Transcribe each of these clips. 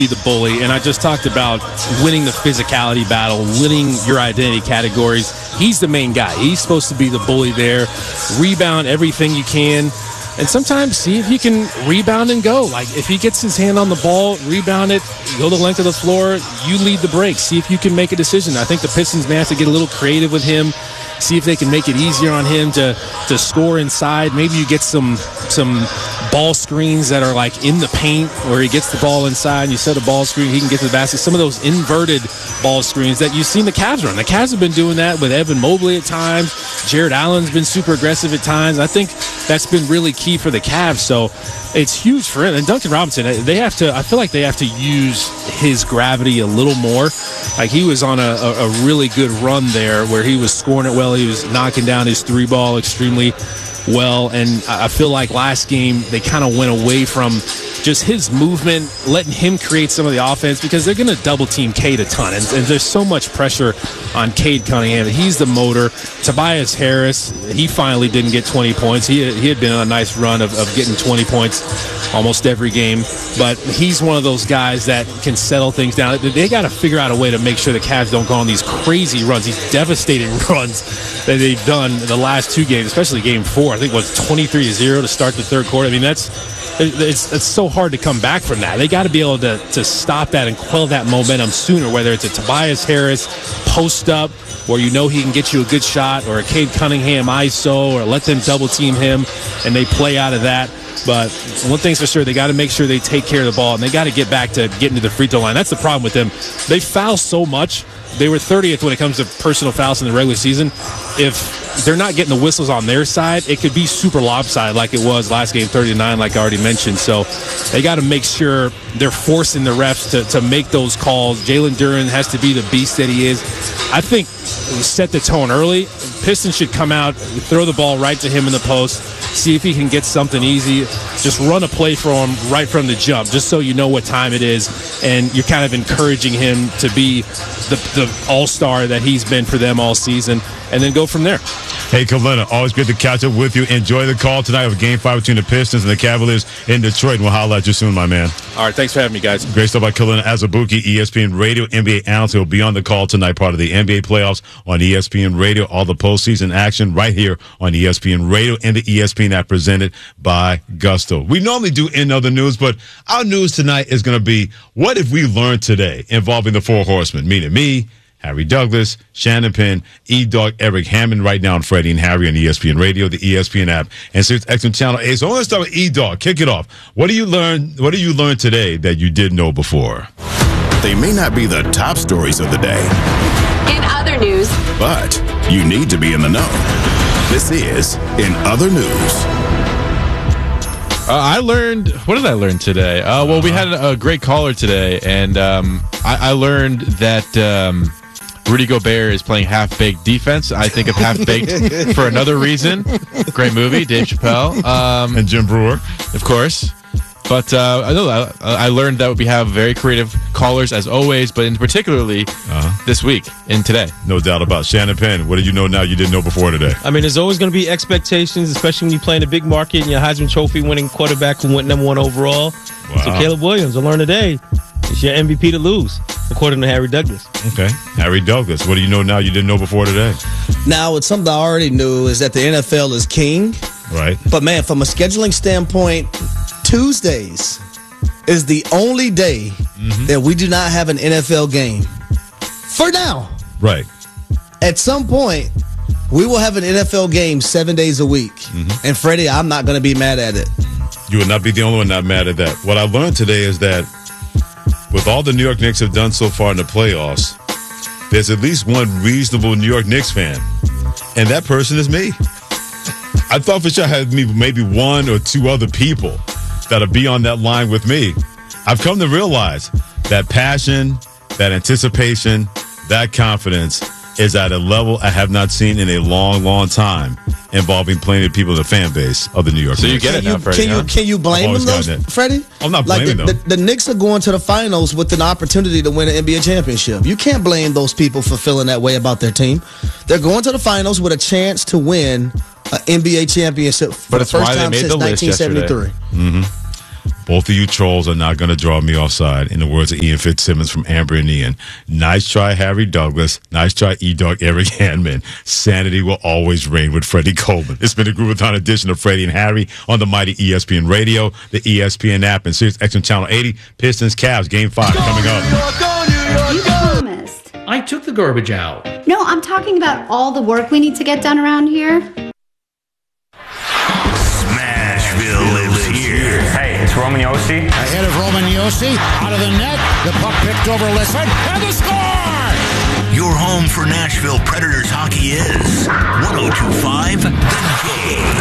be the bully, and I just talked about winning the physicality battle, winning your identity categories. He's the main guy. He's supposed to be the bully there. Rebound everything you can, and sometimes see if he can rebound and go. Like, if he gets his hand on the ball, rebound it, go the length of the floor, you lead the break. See if you can make a decision. I think the Pistons may have to get a little creative with him, see if they can make it easier on him to score inside. Maybe you get some ball screens that are like in the paint where he gets the ball inside and you set a ball screen, he can get to the basket. Some of those inverted ball screens that you've seen the Cavs run. The Cavs have been doing that with Evan Mobley at times. Jared Allen's been super aggressive at times. I think that's been really key for the Cavs. So it's huge for him. And Duncan Robinson, I feel like they have to use his gravity a little more. Like, he was on a really good run there where he was scoring it well. He was knocking down his three ball extremely well, and I feel like last game they kind of went away from just his movement, letting him create some of the offense, because they're going to double team Cade a ton, and there's so much pressure on Cade Cunningham. He's the motor. Tobias Harris, he finally didn't get 20 points. He had been on a nice run of getting 20 points almost every game, but he's one of those guys that can settle things down. They got to figure out a way to make sure the Cavs don't go on these crazy runs, these devastating runs that they've done the last two games, especially game 4. I think it was 23-0 to start the third quarter. I mean, it's so hard to come back from that. They got to be able to stop that and quell that momentum sooner, whether it's a Tobias Harris post up where you know he can get you a good shot, or a Cade Cunningham ISO, or let them double team him and they play out of that. But one thing's for sure, they got to make sure they take care of the ball, and they got to get back to getting to the free throw line. That's the problem with them. They foul so much. They were 30th when it comes to personal fouls in the regular season. If they're not getting the whistles on their side, it could be super lopsided like it was last game, 30-9, like I already mentioned. So they got to make sure they're forcing the refs to make those calls. Jalen Duren has to be the beast that he is. I think set the tone early. Pistons should come out, throw the ball right to him in the post, see if he can get something easy. Just run a play for him right from the jump, just so you know what time it is, and you're kind of encouraging him to be the all-star that he's been for them all season, and then go from there. Hey, Kalina, always good to catch up with you. Enjoy the call tonight of Game 5 between the Pistons and the Cavaliers in Detroit. We'll holler at you soon, my man. All right, thanks for having me, guys. Great stuff by Kalina Azubuike, ESPN Radio NBA analyst. He'll be on the call tonight, part of the NBA playoffs on ESPN Radio. All the postseason action right here on ESPN Radio and the ESPN app, presented by Gusto. We normally do in other news, but our news tonight is going to be, what have we learned today involving the Four Horsemen, meaning me, Harry Douglas, Shannon Penn, E-Dog, Eric Hammond, right now on Freddie and Harry on ESPN Radio, the ESPN app, and Sirius XM Channel 8. So I want to start with E-Dog. Kick it off. What do you learn today that you didn't know before? They may not be the top stories of the day. In other news. But you need to be in the know. This is In Other News. What did I learn today? Well, we had a great caller today, and I learned that Rudy Gobert is playing half-baked defense. I think of half-baked for another reason. Great movie, Dave Chappelle. And Jim Brewer. Of course. But I learned that we have very creative callers, as always, but in particularly this week and today. No doubt about it. Shannon Penn, what do you know now you didn't know before today? I mean, there's always going to be expectations, especially when you play in a big market and you're a Heisman Trophy winning quarterback who went number 1 overall. Wow. So Caleb Williams, I learned today, it's your MVP to lose, according to Harry Douglas. Okay. Harry Douglas, what do you know now you didn't know before today? Now, it's something I already knew, is that the NFL is king. Right. But, man, from a scheduling standpoint, Tuesdays is the only day that we do not have an NFL game. For now. Right. At some point, we will have an NFL game 7 days a week. And, Freddie, I'm not going to be mad at it. You will not be the only one not mad at that. What I learned today is that with all the New York Knicks have done so far in the playoffs, there's at least one reasonable New York Knicks fan, and that person is me. I thought for sure I had maybe one or two other people that'll be on that line with me. I've come to realize that passion, that anticipation, that confidence is at a level I have not seen in a long, long time, involving plenty of people in the fan base of the New York Knicks. So you get it now, Freddie. Can you blame them, Freddie? I'm not blaming them. The Knicks are going to the finals with an opportunity to win an NBA championship. You can't blame those people for feeling that way about their team. They're going to the finals with a chance to win an NBA championship for the first time since 1973. Both of you trolls are not going to draw me offside, in the words of Ian Fitzsimmons from Amber and Ian. Nice try, Harry Douglas. Nice try, E-Dog Eric Handman. Sanity will always reign with Freddie Coleman. It's been a Groovathon edition of Freddie and Harry on the mighty ESPN Radio, the ESPN app, and Sirius XM Channel 80. Pistons Cavs Game 5 coming up. You promised. I took the garbage out. No, I'm talking about all the work we need to get done around here. Smashville lives here. Hey, it's Roman Yossi. Ahead of Roman Yossi, out of the net, the puck picked over Lifford, and the score! Your home for Nashville Predators hockey is 102.5 The Game.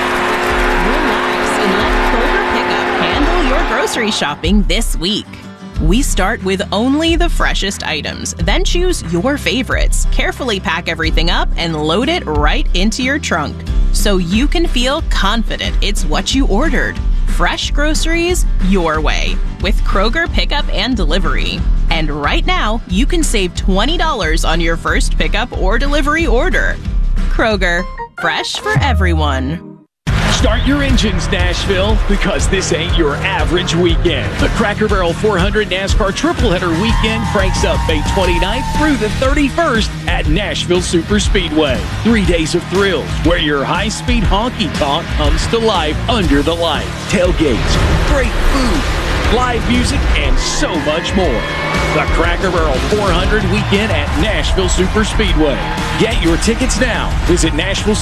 Relax and let Kroger Pickup handle your grocery shopping this week. We start with only the freshest items, then choose your favorites, carefully pack everything up, and load it right into your trunk, so you can feel confident it's what you ordered. Fresh groceries your way with Kroger Pickup and Delivery. And right now, you can save $20 on your first pickup or delivery order. Kroger, fresh for everyone. Start your engines, Nashville, because this ain't your average weekend. The Cracker Barrel 400 NASCAR Tripleheader Weekend cranks up May 29th through the 31st at Nashville Superspeedway. 3 days of thrills where your high-speed honky-tonk comes to life under the lights. Tailgates, great food, live music, and so much more. The Cracker Barrel 400 Weekend at Nashville Superspeedway. Get your tickets now. Visit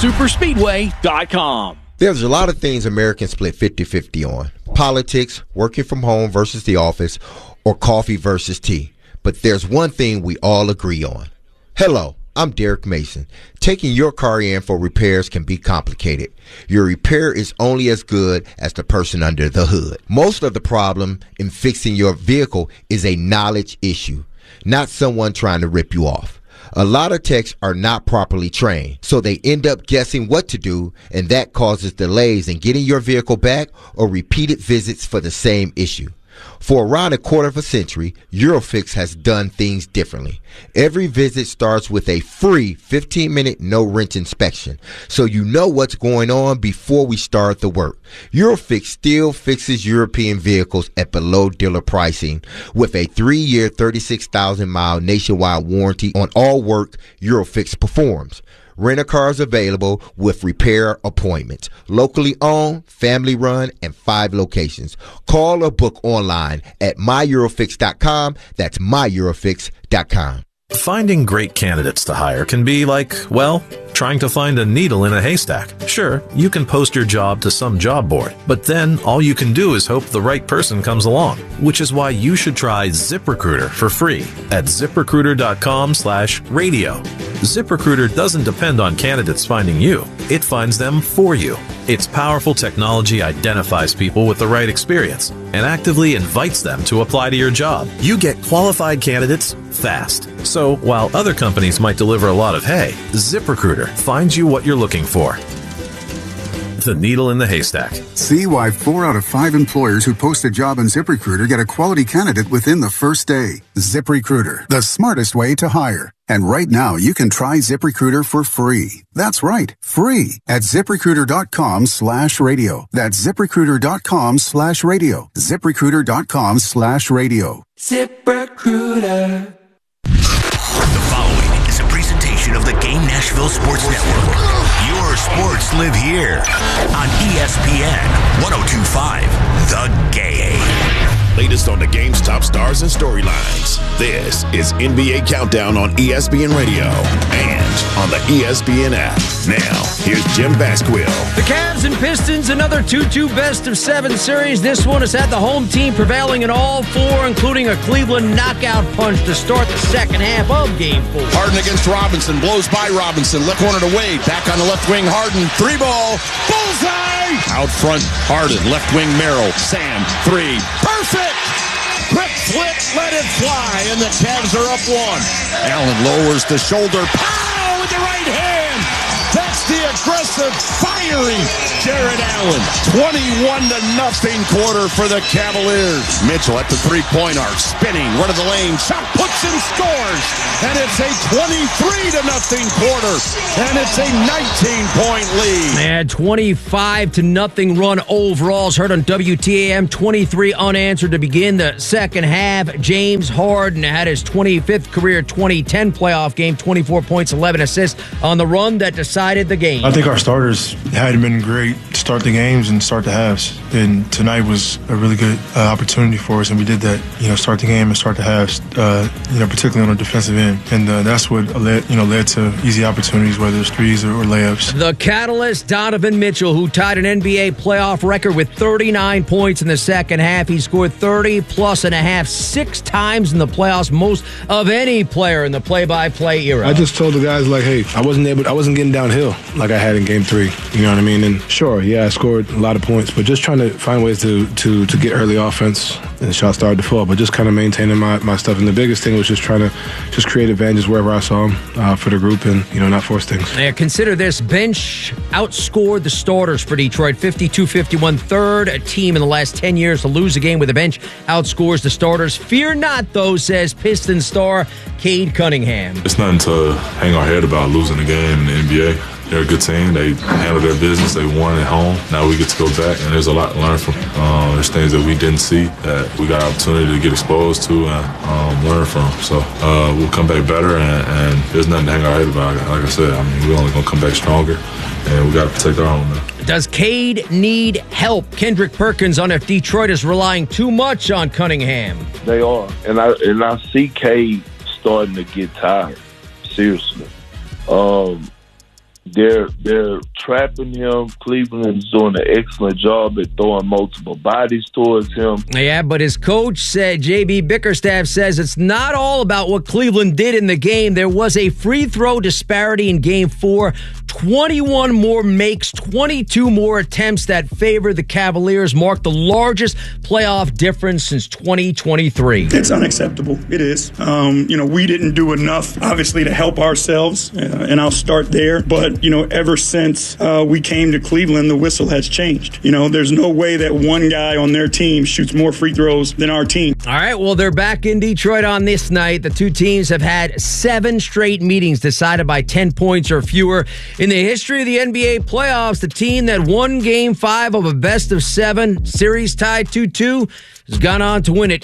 NashvilleSuperspeedway.com. There's a lot of things Americans split 50-50 on. Politics, working from home versus the office, or coffee versus tea. But there's one thing we all agree on. Hello, I'm Derek Mason. Taking your car in for repairs can be complicated. Your repair is only as good as the person under the hood. Most of the problem in fixing your vehicle is a knowledge issue, not someone trying to rip you off. A lot of techs are not properly trained, so they end up guessing what to do, and that causes delays in getting your vehicle back or repeated visits for the same issue. For around a quarter of a century, Eurofix has done things differently. Every visit starts with a free 15-minute no-wrench inspection, so you know what's going on before we start the work. Eurofix still fixes European vehicles at below dealer pricing with a 3-year, 36,000-mile nationwide warranty on all work Eurofix performs. Rent-a-cars available with repair appointments. Locally owned, family run, and 5 locations. Call or book online at myEurofix.com. That's myEurofix.com. Finding great candidates to hire can be like, well, trying to find a needle in a haystack. Sure, you can post your job to some job board, but then all you can do is hope the right person comes along, which is why you should try ZipRecruiter for free at ZipRecruiter.com/radio. ZipRecruiter doesn't depend on candidates finding you. It finds them for you. Its powerful technology identifies people with the right experience and actively invites them to apply to your job. You get qualified candidates fast. So while other companies might deliver a lot of hay, ZipRecruiter finds you what you're looking for. The needle in the haystack. See why 4 out of 5 employers who post a job on ZipRecruiter get a quality candidate within the first day. ZipRecruiter, the smartest way to hire. And right now, you can try ZipRecruiter for free. That's right, free at ZipRecruiter.com/radio. That's ZipRecruiter.com/radio. ZipRecruiter.com/radio. ZipRecruiter. The following is a presentation of the Game Nashville Sports Network. Your sports live here on ESPN 102.5 The Game. Latest on the game's top stars and storylines. This is NBA Countdown on ESPN Radio and on the ESPN app. Now, here's Jim Basquill. The Cavs and Pistons, another 2-2 best-of-7 series. This one has had the home team prevailing in all 4, including a Cleveland knockout punch to start the second half of Game 4. Harden against Robinson, blows by Robinson, left corner to Wade, back on the left wing, Harden, 3-ball, bullseye! Out front, Harden, left wing, Merrill, Sam, 3, perfect! Quick flip, let it fly, and the Cavs are up 1. Allen lowers the shoulder, pow, with the right hand! That's the aggressive, fiery Jared Allen. 21-0 quarter for the Cavaliers. Mitchell at the three-point arc, spinning, run of the lane, shot, puts and scores. And it's a 23-0 quarter. And it's a 19-point lead. And 25-0 run overall. Heard on WTAM, 23 unanswered to begin the second half. James Harden had his 25th career 2010 playoff game, 24 points, 11 assists on the run that decided the game. I think our starters had been great to start the games and start the halves. And tonight was a really good opportunity for us, and we did that. Start the game and start the halves. Particularly on the defensive end, and that's what led to easy opportunities, whether it's threes or layups. The catalyst, Donovan Mitchell, who tied an NBA playoff record with 39 points in the second half. He scored 30+ and a half 6 times in the playoffs, most of any player in the play-by-play era. I just told the guys, hey, I wasn't getting downhill like I had in Game 3. You know what I mean? And sure, yeah, I scored a lot of points, but just trying to find ways to get early offense, and shots started to fall, but just kind of maintaining my stuff. And the biggest thing was just trying to create advantages wherever I saw them for the group, and not force things. Yeah, consider this: bench outscored the starters for Detroit 52-51. Third team in the last 10 years to lose a game with a bench outscores the starters. Fear not, though, says Pistons star Cade Cunningham. It's nothing to hang our head about losing a game in the NBA. They're a good team. They handled their business. They won at home. Now we get to go back, and there's a lot to learn from. There's things that we didn't see that we got an opportunity to get exposed to and learn from. So we'll come back better, and there's nothing to hang our head about. Like I said, we're only going to come back stronger, and we got to protect our own. Does Cade need help? Kendrick Perkins on if Detroit is relying too much on Cunningham. They are, and I see Cade starting to get tired. Seriously. They're trapping him. Cleveland is doing an excellent job at throwing multiple bodies towards him. Yeah, but his coach said, J.B. Bickerstaff says it's not all about what Cleveland did in the game. There was a free throw disparity in Game 4. 21 more makes, 22 more attempts that favor the Cavaliers, marked the largest playoff difference since 2023. It's unacceptable. It is. We didn't do enough, obviously, to help ourselves, and I'll start there. But, ever since we came to Cleveland, the whistle has changed. There's no way that one guy on their team shoots more free throws than our team. All right, well, they're back in Detroit on this night. The two teams have had 7 straight meetings decided by 10 points or fewer. In the history of the NBA playoffs, the team that won Game 5 of a best-of-7 series tied 2-2 has gone on to win it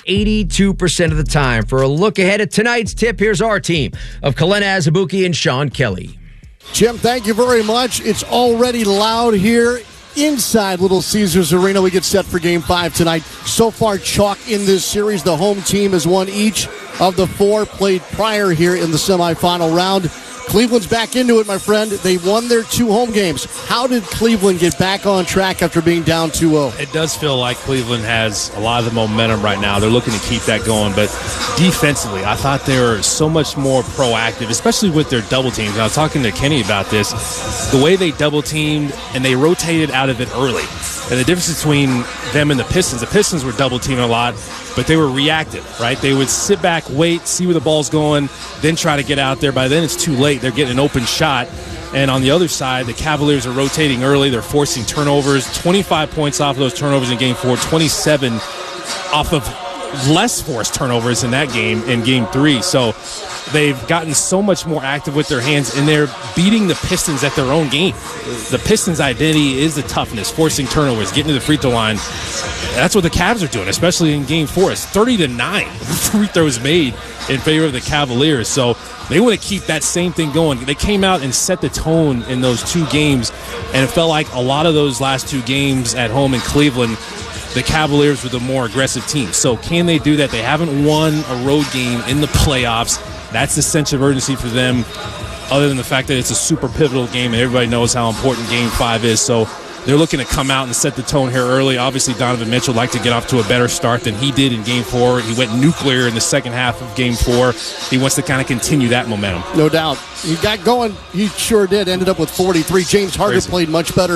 82% of the time. For a look ahead at tonight's tip, here's our team of Kalen Azubuike and Sean Kelly. Jim, thank you very much. It's already loud here inside Little Caesars Arena. We get set for Game 5 tonight. So far, chalk in this series. The home team has won each of the 4 played prior here in the semifinal round. Cleveland's back into it, my friend. They won their 2 home games. How did Cleveland get back on track after being down 2-0? It does feel like Cleveland has a lot of the momentum right now. They're looking to keep that going. But defensively, I thought they were so much more proactive, especially with their double teams. And I was talking to Kenny about this. The way they double teamed and they rotated out of it early. And the difference between them and the Pistons were double teaming a lot, but they were reactive, right? They would sit back, wait, see where the ball's going, then try to get out there. By then it's too late. They're getting an open shot. And on the other side, the Cavaliers are rotating early. They're forcing turnovers, 25 points off of those turnovers in Game 4, 27 off of less forced turnovers in that game in Game 3. So they've gotten so much more active with their hands, and they're beating the Pistons at their own game. The Pistons' identity is the toughness, forcing turnovers, getting to the free throw line. That's what the Cavs are doing, especially in Game 4. It's 30-9 free throws made in favor of the Cavaliers. So they want to keep that same thing going. They came out and set the tone in those 2 games, and it felt like a lot of those last 2 games at home in Cleveland, the Cavaliers were the more aggressive team. So can they do that? They haven't won a road game in the playoffs. That's the sense of urgency for them, other than the fact that it's a super pivotal game and everybody knows how important Game 5 is. So they're looking to come out and set the tone here early. Obviously, Donovan Mitchell would like to get off to a better start than he did in Game 4. He went nuclear in the second half of Game 4. He wants to kind of continue that momentum. No doubt. He got going. He sure did. Ended up with 43. James Harden played much better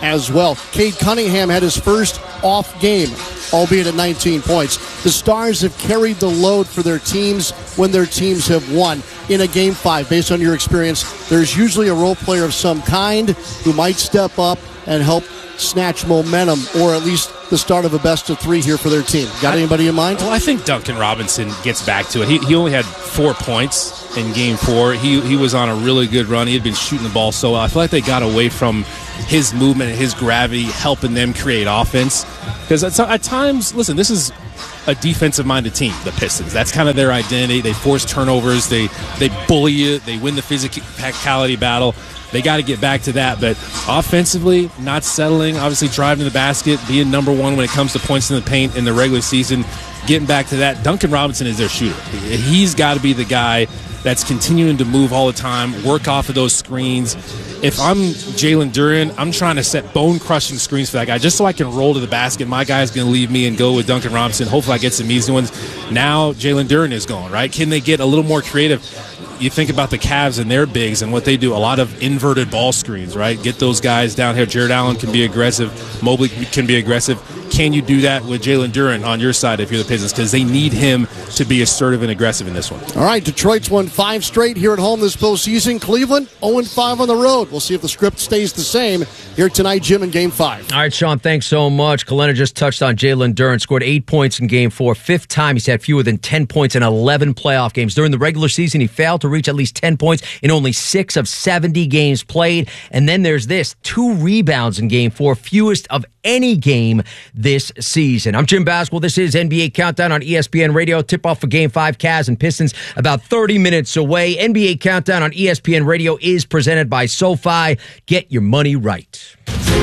as well. Cade Cunningham had his first off game, albeit at 19 points. The Stars have carried the load for their teams when their teams have won. In a Game 5, based on your experience, there's usually a role player of some kind who might step up and help snatch momentum, or at least the start of a best-of-3 here for their team. Got anybody in mind? Well, I think Duncan Robinson gets back to it. He only had 4 points in Game 4. He was on a really good run. He had been shooting the ball so well. I feel like they got away from his movement and his gravity, helping them create offense. Because at times, listen, this is a defensive-minded team, the Pistons. That's kind of their identity. They force turnovers. They bully you. They win the physicality battle. They got to get back to that. But offensively, not settling, obviously driving to the basket, being number one when it comes to points in the paint in the regular season, getting back to that. Duncan Robinson is their shooter. He's got to be the guy that's continuing to move all the time, work off of those screens. If I'm Jalen Duren, I'm trying to set bone-crushing screens for that guy just so I can roll to the basket. My guy's going to leave me and go with Duncan Robinson. Hopefully I get some easy ones. Now Jalen Duren is going, right? Can they get a little more creative? You think about the Cavs and their bigs and what they do, a lot of inverted ball screens, right? Get those guys down here. Jared Allen can be aggressive. Mobley can be aggressive. Can you do that with Jalen Duren on your side if you're the Pistons? Because they need him to be assertive and aggressive in this one. All right, Detroit's won 5 straight here at home this postseason. Cleveland 0-5 on the road. We'll see if the script stays the same here tonight, Jim, in Game 5. All right, Sean, thanks so much. Kalena just touched on Jalen Duren, scored 8 points in Game 4. 5th time he's had fewer than 10 points in 11 playoff games. During the regular season, he failed to reach at least 10 points in only 6 of 70 games played. And then there's this, 2 rebounds in Game 4, fewest of any game this season. I'm Jim Basquel. This is NBA Countdown on ESPN Radio. Tip-off for Game 5, Cavs and Pistons, about 30 minutes away. NBA Countdown on ESPN Radio is presented by SoFi. Get your money right.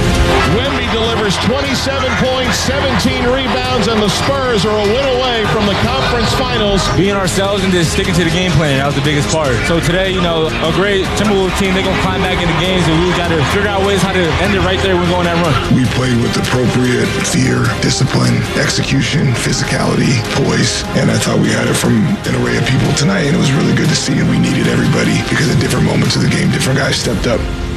Wemby delivers 27 points, 17 rebounds, and the Spurs are a win away from the conference finals. Being ourselves and just sticking to the game plan, that was the biggest part. So today, a great Timberwolves team, they're going to climb back into games, and we got to figure out ways how to end it right there when we go on that run. We played with appropriate fear, discipline, execution, physicality, poise, and I thought we had it from an array of people tonight, and it was really good to see, and we needed everybody because at different moments of the game, different guys stepped up.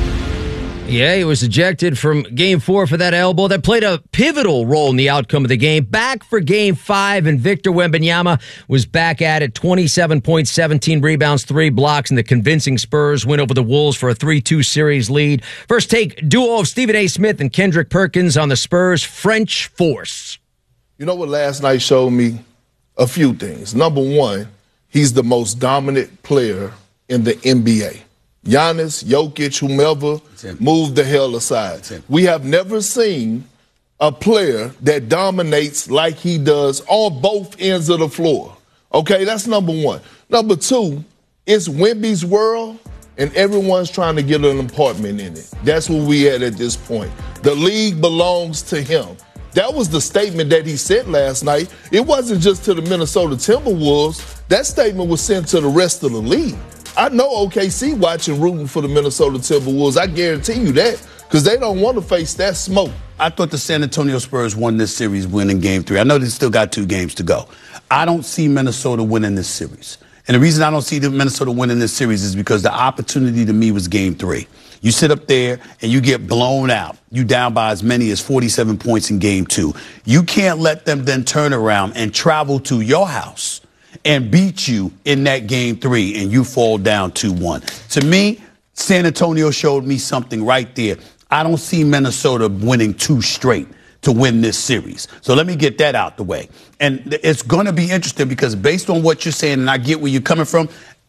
Yeah, he was ejected from Game 4 for that elbow that played a pivotal role in the outcome of the game. Back for Game 5, and Victor Wembanyama was back at it. 27 points, 17 rebounds, 3 blocks, and the convincing Spurs win over the Wolves for a 3-2 series lead. First take, duo of Stephen A. Smith and Kendrick Perkins on the Spurs' French Force. You know what last night showed me? A few things. Number one, he's the most dominant player in the NBA. Giannis, Jokic, whomever, move the hell aside. We have never seen a player that dominates like he does on both ends of the floor. Okay, that's number one. Number two, it's Wemby's world, and everyone's trying to get an apartment in it. That's where we at this point. The league belongs to him. That was the statement that he said last night. It wasn't just to the Minnesota Timberwolves. That statement was sent to the rest of the league. I know OKC watching, rooting for the Minnesota Timberwolves. I guarantee you that, because they don't want to face that smoke. I thought the San Antonio Spurs won this series winning Game 3. I know they still got 2 games to go. I don't see Minnesota winning this series. And the reason I don't see Minnesota winning this series is because the opportunity to me was Game 3. You sit up there and you get blown out. You down by as many as 47 points in Game 2. You can't let them then turn around and travel to your house and beat you in that Game 3 and you fall down 2-1. To me, San Antonio showed me something right there. I don't see Minnesota winning 2 straight to win this series. So let me get that out the way. And it's going to be interesting because based on what you're saying, and I get where you're coming from,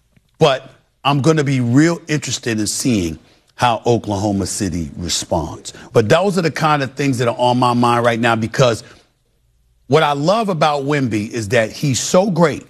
but I'm going to be real interested in seeing how Oklahoma City responds. But those are the kind of things that are on my mind right now, because what I love about Wemby is that he's so great.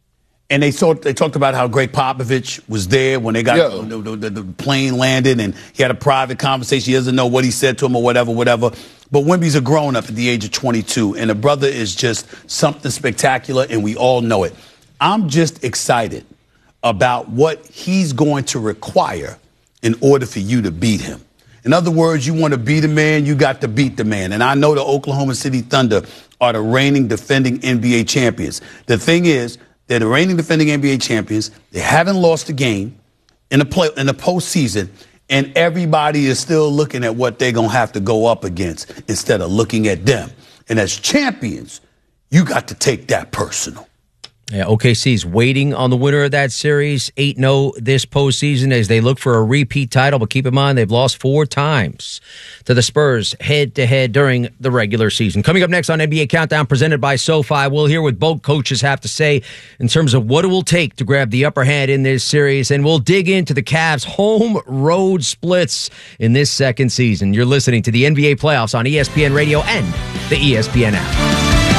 And they talked about how Greg Popovich was there when they got the plane landed, and he had a private conversation. He doesn't know what he said to him or whatever. But Wemby's a grown-up at the age of 22, and the brother is just something spectacular, and we all know it. I'm just excited about what he's going to require in order for you to beat him. In other words, you want to beat a man, you got to beat the man. And I know the Oklahoma City Thunder are the reigning defending NBA champions. The thing is, they're the reigning defending NBA champions. They haven't lost a game in the postseason, And everybody is still looking at what they're going to have to go up against instead of looking at them. And as champions, you got to take that personal. Yeah, OKC's waiting on the winner of that series, 8-0 this postseason as they look for a repeat title. But keep in mind, they've lost 4 times to the Spurs head-to-head during the regular season. Coming up next on NBA Countdown, presented by SoFi, we'll hear what both coaches have to say in terms of what it will take to grab the upper hand in this series. And we'll dig into the Cavs' home-road splits in this second season. You're listening to the NBA playoffs on ESPN Radio and the ESPN app.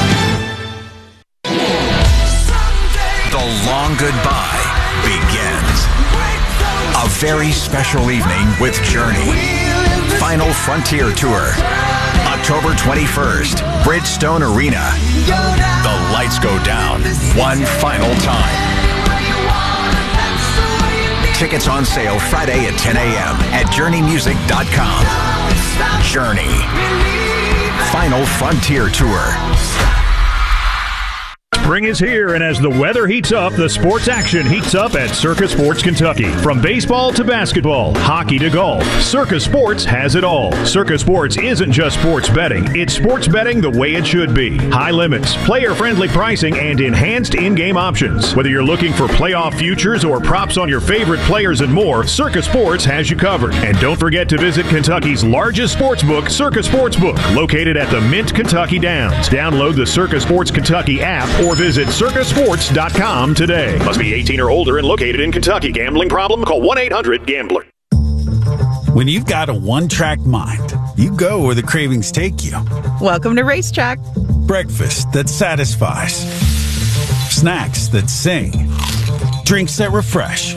Long goodbye begins. A very special evening with Journey. Final Frontier Tour. October 21st, Bridgestone Arena. The lights go down one final time. Tickets on sale Friday at 10 a.m. at JourneyMusic.com. Journey. Final Frontier Tour. Spring is here, and as the weather heats up, the sports action heats up at Circus Sports Kentucky. From baseball to basketball, hockey to golf, Circus Sports has it all. Circus Sports isn't just sports betting. It's sports betting the way it should be. High limits, player-friendly pricing, and enhanced in-game options. Whether you're looking for playoff futures or props on your favorite players and more, Circus Sports has you covered. And don't forget to visit Kentucky's largest sportsbook, Circus Sportsbook, located at the Mint Kentucky Downs. Download the Circus Sports Kentucky app or visit circusports.com today. Must be 18 or older and located in Kentucky. Gambling problem? Call 1-800-GAMBLER. When you've got a one-track mind, you go where the cravings take you. Welcome to Racetrack. Breakfast that satisfies. Snacks that sing. Drinks that refresh.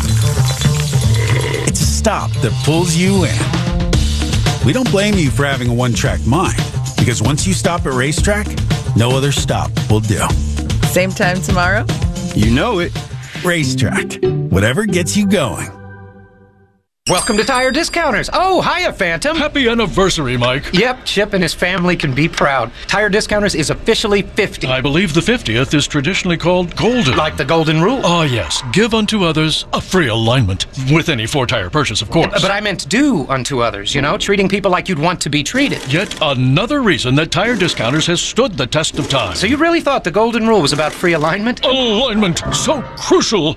It's a stop that pulls you in. We don't blame you for having a one-track mind, because once you stop at Racetrack, no other stop will do. Same time tomorrow? You know it. Racetrack. Whatever gets you going. Welcome to Tire Discounters. Oh, hiya, Phantom. Happy anniversary, Mike. Yep, Chip and his family can be proud. Tire Discounters is officially 50. I believe the 50th is traditionally called golden. Like the golden rule. Oh, yes. Give unto others a free alignment. With any 4-tire purchase, of course. But I meant do unto others, treating people like you'd want to be treated. Yet another reason that Tire Discounters has stood the test of time. So you really thought the golden rule was about free alignment? Alignment, so crucial.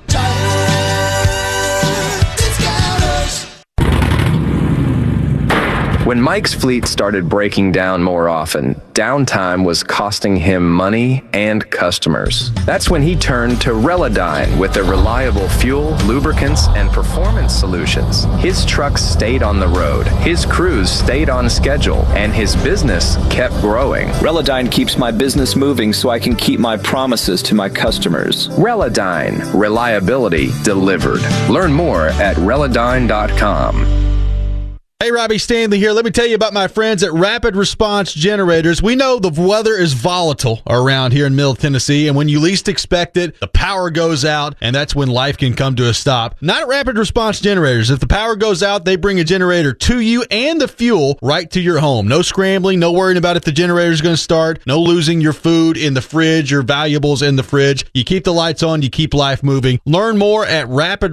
When Mike's fleet started breaking down more often, downtime was costing him money and customers. That's when he turned to Relodyne with their reliable fuel, lubricants, and performance solutions. His trucks stayed on the road, his crews stayed on schedule, and his business kept growing. Relodyne keeps my business moving so I can keep my promises to my customers. Relodyne, reliability delivered. Learn more at Relodyne.com. Hey, Robbie Stanley here. Let me tell you about my friends at Rapid Response Generators. We know the weather is volatile around here in Middle Tennessee, and when you least expect it, the power goes out, and that's when life can come to a stop. Not at Rapid Response Generators. If the power goes out, they bring a generator to you and the fuel right to your home. No scrambling, no worrying about if the generator is going to start, no losing your food in the fridge, your valuables in the fridge. You keep the lights on, you keep life moving. Learn more at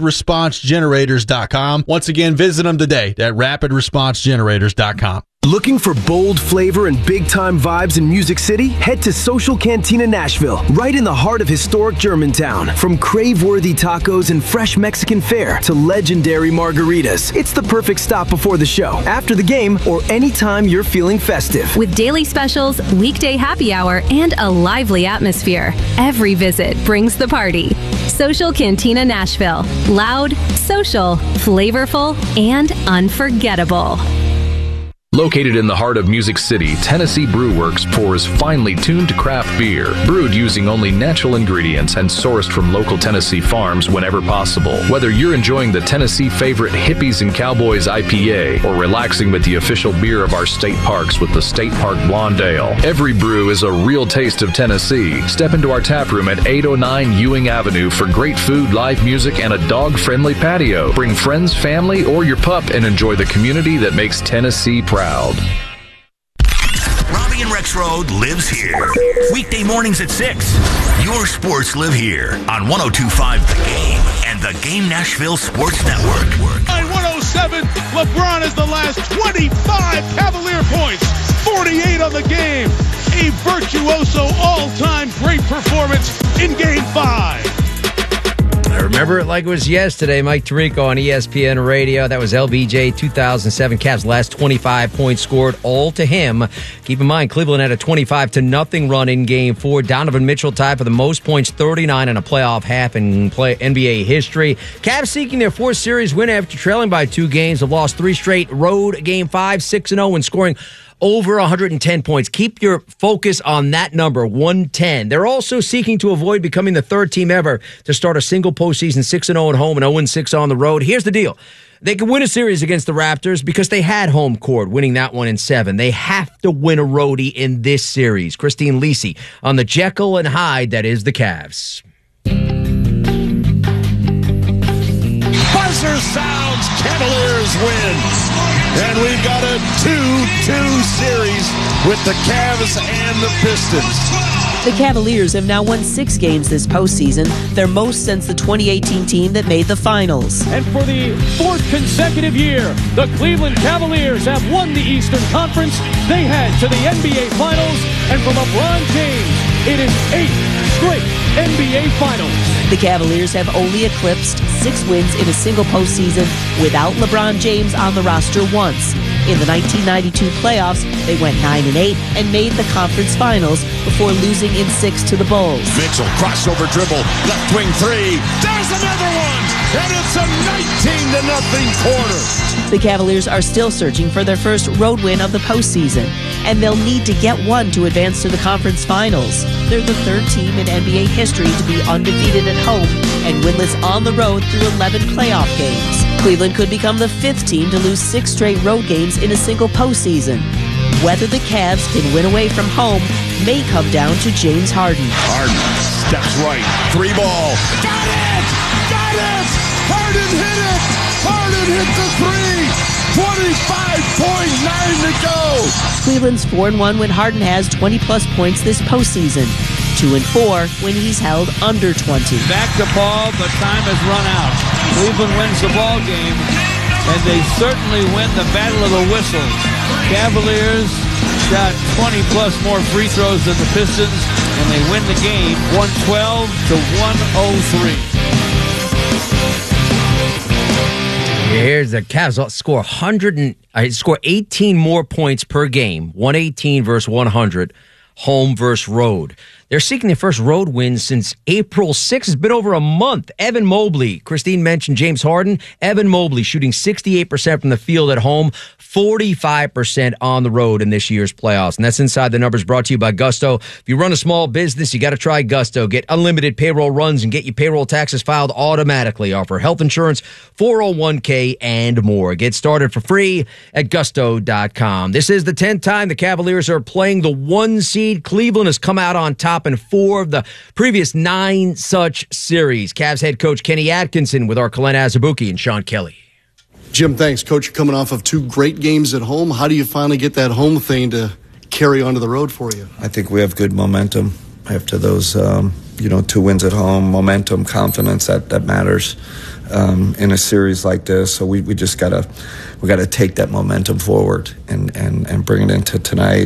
rapidresponsegenerators.com. Once again, visit them today at rapidresponsegenerators.com. Looking for bold flavor and big-time vibes in Music City? Head to Social Cantina Nashville, right in the heart of historic Germantown. From crave-worthy tacos and fresh Mexican fare to legendary margaritas, it's the perfect stop before the show, after the game, or anytime you're feeling festive. With daily specials, weekday happy hour, and a lively atmosphere, every visit brings the party. Social Cantina Nashville. Loud, social, flavorful, and unforgettable. Located in the heart of Music City, Tennessee Brew Works pours finely tuned craft beer, brewed using only natural ingredients and sourced from local Tennessee farms whenever possible. Whether you're enjoying the Tennessee favorite Hippies and Cowboys IPA or relaxing with the official beer of our state parks with the State Park Blonde Ale, every brew is a real taste of Tennessee. Step into our tap room at 809 Ewing Avenue for great food, live music, and a dog-friendly patio. Bring friends, family, or your pup and enjoy the community that makes Tennessee proud. Robbie and Rex Road lives here. Weekday mornings at 6. Your sports live here on 102.5 The Game and the Game Nashville Sports Network. On 106.5 7th. LeBron has the last 25 Cavalier points, 48 on the game. A virtuoso all-time great performance in Game 5. I remember it like it was yesterday. Mike Tirico on ESPN Radio. That was LBJ 2007. Cavs' last 25 points scored, all to him. Keep in mind, Cleveland had a 25-0 run in Game 4. Donovan Mitchell tied for the most points, 39 in a playoff half in NBA history. Cavs seeking their fourth series win after trailing by 2 games. Have lost 3 straight road Game 5, 6-0, and scoring over 110 points. Keep your focus on that number, 110. They're also seeking to avoid becoming the third team ever to start a single postseason 6-0 at home and 0-6 on the road. Here's the deal. They could win a series against the Raptors because they had home court, winning that one in 7. They have to win a roadie in this series. Christine Lisi on the Jekyll and Hyde that is the Cavs. Buzzer sounds, Cavaliers win. And we've got a 2-2 series with the Cavs and the Pistons. The Cavaliers have now won 6 games this postseason, their most since the 2018 team that made the finals. And for the 4th consecutive year, the Cleveland Cavaliers have won the Eastern Conference. They head to the NBA Finals, and for LeBron James, it is 8 straight NBA Finals. The Cavaliers have only eclipsed 6 wins in a single postseason without LeBron James on the roster once. In the 1992 playoffs, they went 9-8 and made the conference finals before losing in 6 to the Bulls. Mitchell, crossover dribble, left wing 3. There's another one! And it's a 19-0 quarter. The Cavaliers are still searching for their first road win of the postseason, and they'll need to get one to advance to the conference finals. They're the 3rd team in NBA history to be undefeated at home and winless on the road through 11 playoff games. Cleveland could become the 5th team to lose 6 straight road games in a single postseason. Whether the Cavs can win away from home may come down to James Harden. Harden steps right, 3 ball. Got it! Got it! Harden hit it! Harden hit the 3! 25.9 to go! Cleveland's 4-1 when Harden has 20-plus points this postseason. 2-4 when he's held under 20. Back to Paul, but time has run out. Cleveland wins the ball game, and they certainly win the battle of the whistles. Cavaliers shot 20-plus more free throws than the Pistons, and they win the game 112 to 103. Here's the Cavs score 18 more points per game, 118 versus 100, home versus road. They're seeking their first road win since April 6th. It's been over a month. Evan Mobley, Christine mentioned James Harden. Evan Mobley shooting 68% from the field at home, 45% on the road in this year's playoffs. And that's Inside the Numbers, brought to you by Gusto. If you run a small business, you got to try Gusto. Get unlimited payroll runs and get your payroll taxes filed automatically. Offer health insurance, 401k, and more. Get started for free at gusto.com. This is the 10th time the Cavaliers are playing the 1 seed. Cleveland has come out on top in 4 of the previous 9 such series. Cavs head coach Kenny Atkinson with our Kalen Azubuike and Sean Kelly. Jim, thanks. Coach, you're coming off of 2 great games at home. How do you finally get that home thing to carry onto the road for you? I think we have good momentum after those, 2 wins at home. Momentum, confidence, that matters in a series like this. So we just gotta take that momentum forward and bring it into tonight.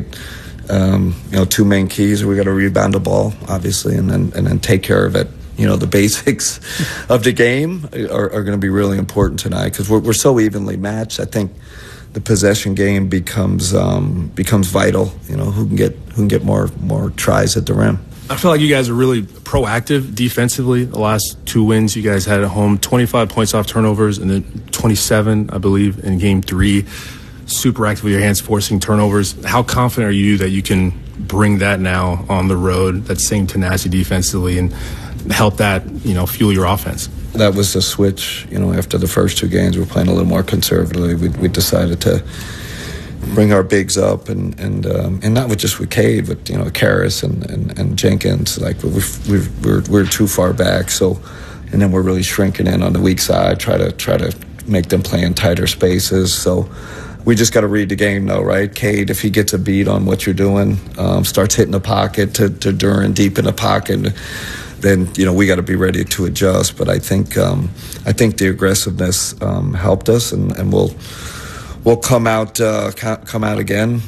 2 main keys. We got to rebound the ball, obviously, and then take care of it. The basics of the game are going to be really important tonight because we're so evenly matched. I think the possession game becomes vital. Who can get more tries at the rim. I feel like you guys are really proactive defensively. The last 2 wins you guys had at home, 25 points off turnovers, and then 27, I believe, in Game 3. Super active with your hands, forcing turnovers. How confident are you that you can bring that now on the road, that same tenacity defensively, and help that, fuel your offense? That was the switch. After the first 2 games, we were playing a little more conservatively. We decided to bring our bigs up and not with Cade, but Karras and Jenkins. Like we're too far back. So, and then we're really shrinking in on the weak side. Try to make them play in tighter spaces. So. We just got to read the game, though, right? Cade, if he gets a beat on what you're doing, starts hitting the pocket to Duren deep in the pocket, then we got to be ready to adjust. But I think the aggressiveness helped us, and we'll come out again.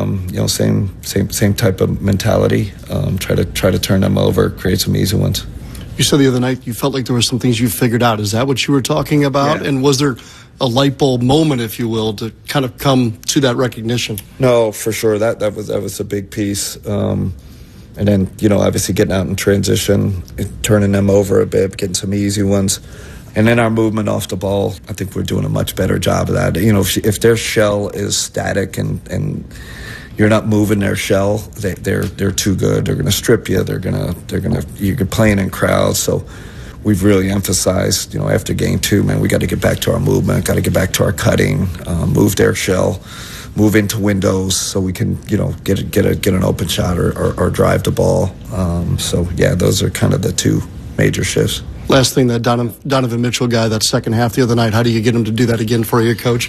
Same type of mentality. Try to turn them over, create some easy ones. You said the other night you felt like there were some things you figured out. Is that what you were talking about? Yeah. And was there a light bulb moment, if you will, to kind of come to that recognition? No, for sure. That was a big piece. And then, obviously getting out in transition, turning them over a bit, getting some easy ones. And then our movement off the ball, I think we're doing a much better job of that. If their shell is static and you're not moving their shell, they're too good. They're going to strip you. You're playing in crowds. So we've really emphasized, after game 2, man, we got to get back to our movement, got to get back to our cutting, move their shell, move into windows so we can, get an open shot or drive the ball. Those are kind of the 2 major shifts. Last thing, that Donovan Mitchell guy, that second half the other night, how do you get him to do that again for you, Coach?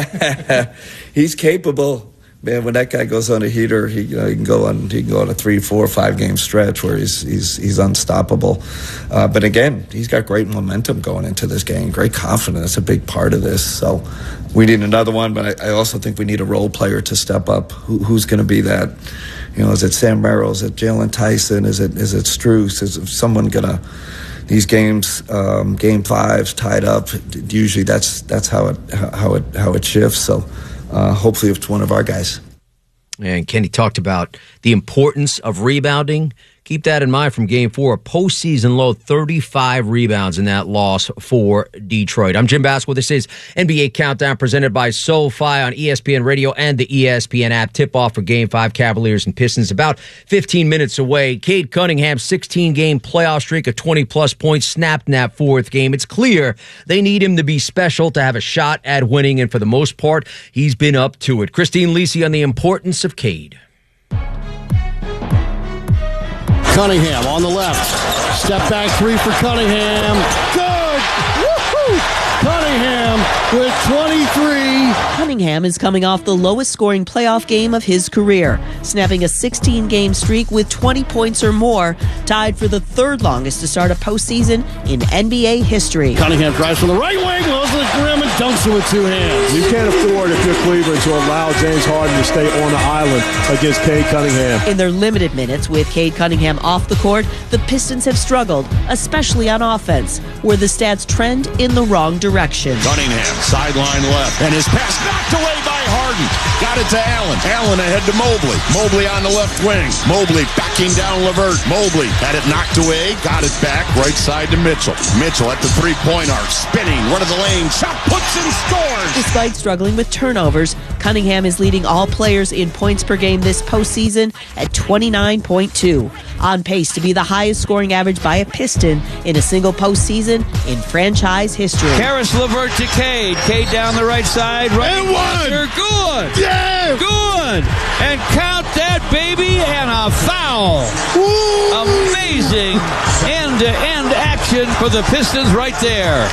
He's capable. Man, when that guy goes on a heater, he can go on a 3, 4, 5 game stretch where he's unstoppable. But again, he's got great momentum going into this game, great confidence. That's a big part of this. So we need another one, but I also think we need a role player to step up. Who's going to be that? Is it Sam Merrill? Is it Jalen Tyson? Is it Strus? Is someone gonna? These games, game 5s tied up. Usually that's how it shifts. So. Hopefully it's one of our guys. And Kenny talked about the importance of rebounding. Keep that in mind from Game 4, a postseason low 35 rebounds in that loss for Detroit. I'm Jim Basco. This is NBA Countdown presented by SoFi on ESPN Radio and the ESPN app. Tip-off for Game 5, Cavaliers and Pistons. About 15 minutes away. Cade Cunningham's 16-game playoff streak of 20-plus points snapped in that 4th game. It's clear they need him to be special to have a shot at winning, and for the most part, he's been up to it. Christine Lisi on the importance of Cade. Cunningham on the left. Step back 3 for Cunningham. Good! Woo-hoo! Cunningham with 23. Cunningham is coming off the lowest scoring playoff game of his career, snapping a 16-game streak with 20 points or more, tied for the 3rd longest to start a postseason in NBA history. Cunningham drives from the right wing, goes to the rim, and dunks it with 2 hands. You can't afford, if you're Cleveland, to allow James Harden to stay on the island against Cade Cunningham. In their limited minutes with Cade Cunningham off the court, the Pistons have struggled, especially on offense, where the stats trend in the wrong direction. Cunningham, sideline left, and his pass knocked away by Harden. Got it to Allen. Allen ahead to Mobley. Mobley on the left wing. Mobley backing down LeVert. Mobley had it knocked away, got it back, right side to Mitchell. Mitchell at the 3-point arc, spinning, run of the lane, shot, puts and scores. Despite struggling with turnovers, Cunningham is leading all players in points per game this postseason at 29.2, on pace to be the highest scoring average by a Piston in a single postseason in franchise history. Karis LeVert to Cade. Cade down the right side. Right and one. Good. Yeah. Good. And count that, baby, and a foul. Woo. Amazing end-to-end action for the Pistons right there.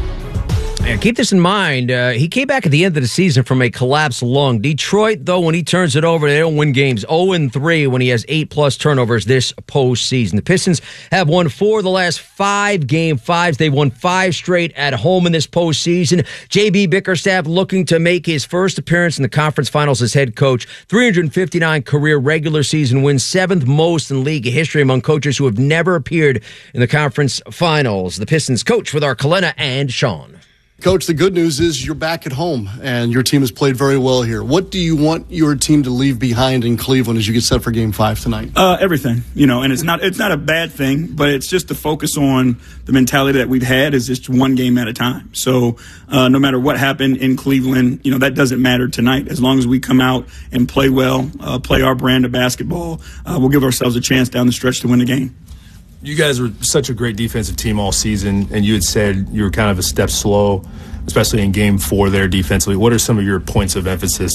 And keep this in mind, he came back at the end of the season from a collapsed lung. Detroit, though, when he turns it over, they don't win games. 0-3 when he has 8-plus turnovers this postseason. The Pistons have won 4 of the last 5 Game 5s. They've won 5 straight at home in this postseason. J.B. Bickerstaff looking to make his first appearance in the conference finals as head coach. 359 career regular season wins, 7th most in league history among coaches who have never appeared in the conference finals. The Pistons coach with our Kalena and Sean. Coach, the good news is you're back at home, and your team has played very well here. What do you want your team to leave behind in Cleveland as you get set for Game 5 tonight? Everything, and it's not a bad thing, but it's just to focus on the mentality that we've had is just one game at a time. So no matter what happened in Cleveland, that doesn't matter tonight. As long as we come out and play well, play our brand of basketball, we'll give ourselves a chance down the stretch to win the game. You guys were such a great defensive team all season, and you had said you were kind of a step slow, especially in Game 4 there defensively. What are some of your points of emphasis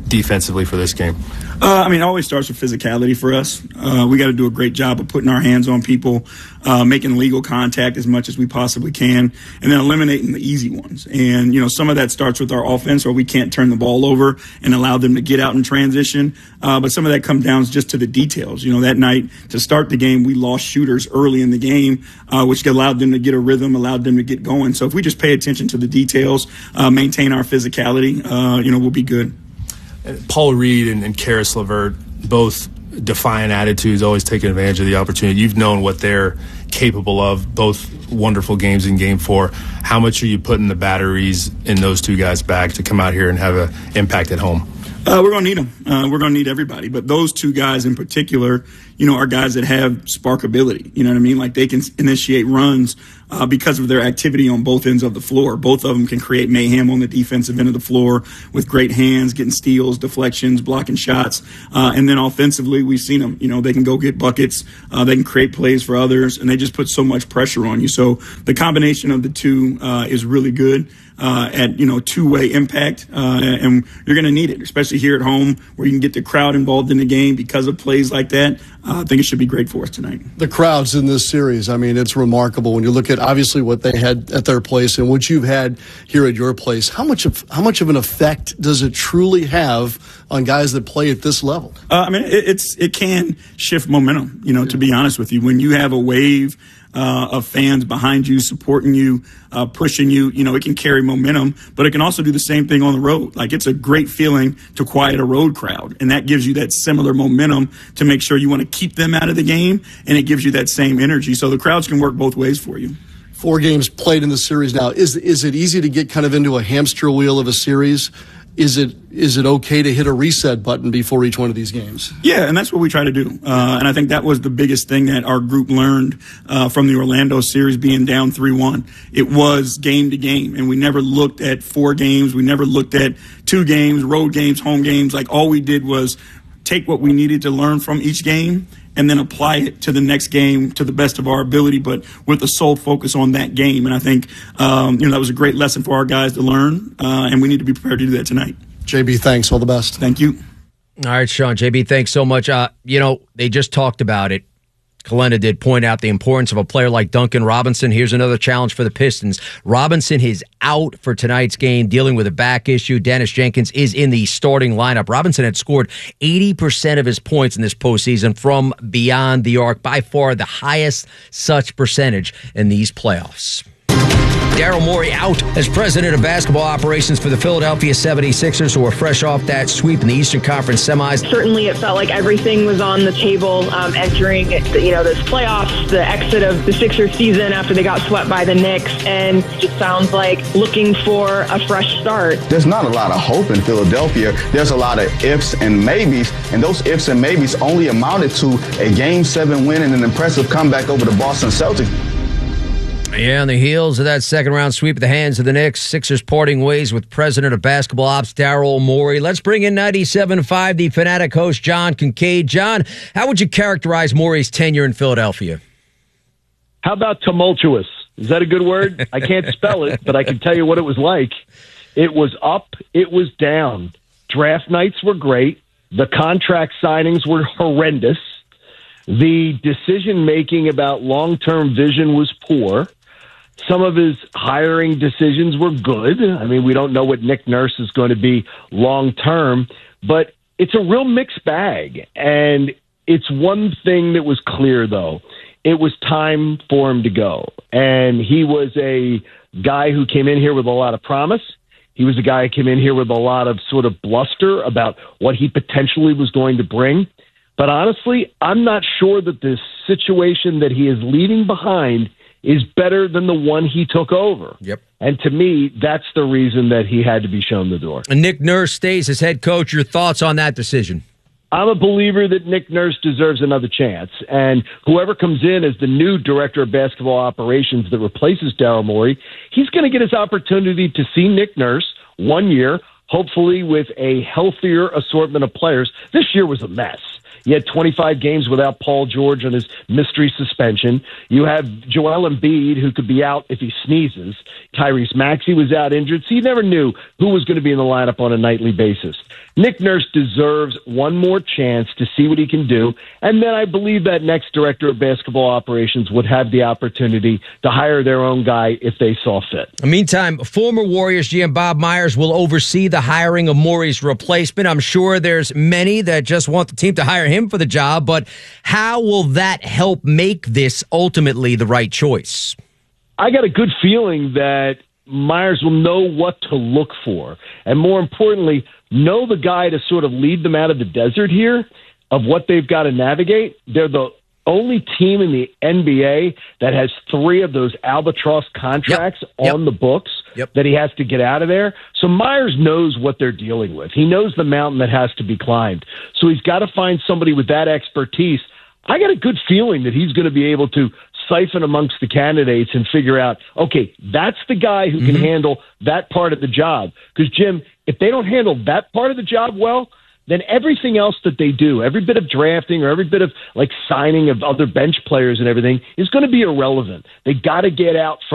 defensively for this game? It always starts with physicality for us. We got to do a great job of putting our hands on people, making legal contact as much as we possibly can, and then eliminating the easy ones. And, some of that starts with our offense, or we can't turn the ball over and allow them to get out in transition. But some of that comes down just to the details. That night to start the game, we lost shooters early in the game, which allowed them to get a rhythm, allowed them to get going. So if we just pay attention to the details, maintain our physicality, we'll be good. Paul Reed and Karis LeVert, both defiant attitudes, always taking advantage of the opportunity. You've known what they're capable of, both wonderful games in Game 4. How much are you putting the batteries in those two guys back to come out here and have an impact at home? We're going to need them. We're going to need everybody. But those two guys in particular, are guys that have sparkability. You know what I mean? Like they can initiate runs because of their activity on both ends of the floor. Both of them can create mayhem on the defensive end of the floor with great hands, getting steals, deflections, blocking shots. And then offensively, we've seen them. They can go get buckets. They can create plays for others, and they just put so much pressure on you. So the combination of the two is really good. At two-way impact, and you're going to need it, especially here at home where you can get the crowd involved in the game because of plays like that. I think it should be great for us tonight. The crowds in this series, it's remarkable when you look at obviously what they had at their place and what you've had here at your place. How much of an effect does it truly have on guys that play at this level? It can shift momentum. To be honest with you, when you have a wave of fans behind you, supporting you, pushing you, it can carry momentum, but it can also do the same thing on the road. Like it's a great feeling to quiet a road crowd, and that gives you that similar momentum to make sure you want to keep them out of the game, and it gives you that same energy. So the crowds can work both ways for you. 4 games played in the series now. Is it easy to get kind of into a hamster wheel of a series? Is it okay to hit a reset button before each one of these games? Yeah, and that's what we try to do. And I think that was the biggest thing that our group learned from the Orlando series being down 3-1. It was game to game, and we never looked at 4 games. We never looked at 2 games, road games, home games. Like all we did was take what we needed to learn from each game and then apply it to the next game to the best of our ability, but with the sole focus on that game. And I think, that was a great lesson for our guys to learn, and we need to be prepared to do that tonight. JB, thanks. All the best. Thank you. All right, Sean. JB, thanks so much. They just talked about it. Kalenda did point out the importance of a player like Duncan Robinson. Here's another challenge for the Pistons. Robinson is out for tonight's game, dealing with a back issue. Dennis Jenkins is in the starting lineup. Robinson had scored 80% of his points in this postseason from beyond the arc, by far the highest such percentage in these playoffs. Daryl Morey out as president of basketball operations for the Philadelphia 76ers, who are fresh off that sweep in the Eastern Conference semis. Certainly it felt like everything was on the table entering this playoffs, the exit of the Sixers season after they got swept by the Knicks, and it just sounds like looking for a fresh start. There's not a lot of hope in Philadelphia. There's a lot of ifs and maybes, and those ifs and maybes only amounted to a Game 7 win and an impressive comeback over the Boston Celtics. Yeah, on the heels of that second-round sweep at the hands of the Knicks, Sixers parting ways with president of basketball ops, Daryl Morey. Let's bring in 97.5, the Fanatic host, John Kincaid. John, how would you characterize Morey's tenure in Philadelphia? How about tumultuous? Is that a good word? I can't spell it, but I can tell you what it was like. It was up, it was down. Draft nights were great. The contract signings were horrendous. The decision-making about long-term vision was poor. Some of his hiring decisions were good. We don't know what Nick Nurse is going to be long-term, but it's a real mixed bag. And it's one thing that was clear, though. It was time for him to go. And he was a guy who came in here with a lot of promise. He was a guy who came in here with a lot of sort of bluster about what he potentially was going to bring. But honestly, I'm not sure that the situation that he is leaving behind is better than the one he took over. Yep. And to me, that's the reason that he had to be shown the door. And Nick Nurse stays as head coach. Your thoughts on that decision? I'm a believer that Nick Nurse deserves another chance. And whoever comes in as the new director of basketball operations that replaces Daryl Morey, he's going to get his opportunity to see Nick Nurse 1 year, hopefully with a healthier assortment of players. This year was a mess. He had 25 games without Paul George on his mystery suspension. You have Joel Embiid, who could be out if he sneezes. Tyrese Maxey was out injured, so you never knew who was going to be in the lineup on a nightly basis. Nick Nurse deserves one more chance to see what he can do, and then I believe that next director of basketball operations would have the opportunity to hire their own guy if they saw fit. Meantime, former Warriors GM Bob Myers will oversee the hiring of Morey's replacement. I'm sure there's many that just want the team to hire him for the job, but how will that help make this ultimately the right choice? I got a good feeling that Myers will know what to look for, and more importantly, know the guy to sort of lead them out of the desert here of what they've got to navigate. They're the only team in the NBA that has 3 of those albatross contracts on the books that he has to get out of there. So Myers knows what they're dealing with. He knows the mountain that has to be climbed. So he's got to find somebody with that expertise. I got a good feeling that he's going to be able to siphon amongst the candidates and figure out, okay, that's the guy who can handle that part of the job. Because, Jim, if they don't handle that part of the job well, then everything else that they do, every bit of drafting or every bit of like signing of other bench players and everything is going to be irrelevant. They got to get out from